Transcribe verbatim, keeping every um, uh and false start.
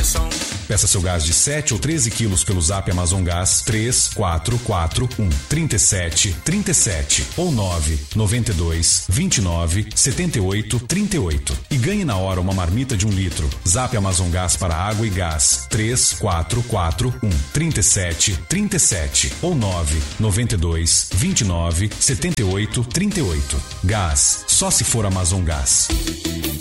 pressão. Peça seu gás de sete ou treze quilos pelo Zap Amazon Gás três quatro quatro um, três sete três sete ou nove nove dois, vinte e nove, setenta e oito, trinta e oito e ganhe na hora uma marmita de um litro. Zap Amazon Gás para água e gás três quatro quatro um, três sete três sete ou nove nove dois, vinte e nove, setenta e oito, trinta e oito. Gás, só se for Amazon Gás.